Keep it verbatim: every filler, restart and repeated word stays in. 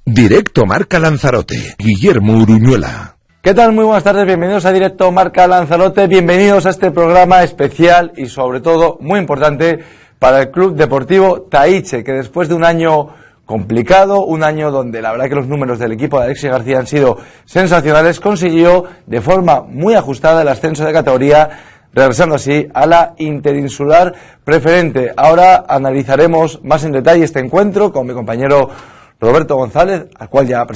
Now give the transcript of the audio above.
Directo Marca Lanzarote, Guillermo Uruñuela. ¿Qué tal? Muy buenas tardes, bienvenidos a Directo Marca Lanzarote, bienvenidos a este programa especial y sobre todo muy importante para el Club Deportivo Tahiche, que después de un año complicado, un año donde la verdad que los números del equipo de Alexis García han sido sensacionales, consiguió de forma muy ajustada el ascenso de categoría, regresando así a la interinsular preferente. Ahora analizaremos más en detalle este encuentro con mi compañero Roberto González, al cual ya presentamos.